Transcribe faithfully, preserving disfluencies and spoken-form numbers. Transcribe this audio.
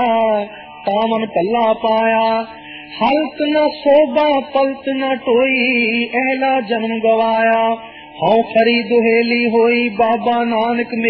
तावन पल्ला पाया। हलत न शोभा पलत न टोई, एला जन्म गवाया। हौ खरी दुहेली होई बाबा नानक